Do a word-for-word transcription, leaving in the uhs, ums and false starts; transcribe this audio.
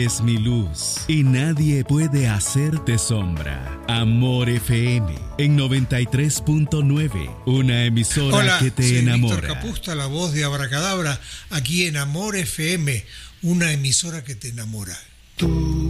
eres mi luz y nadie puede hacerte sombra. Amor F M en noventa y tres punto nueve, una emisora Hola, que te soy enamora. Víctor Capusta, la voz de Abracadabra, aquí en Amor F M, una emisora que te enamora. Tú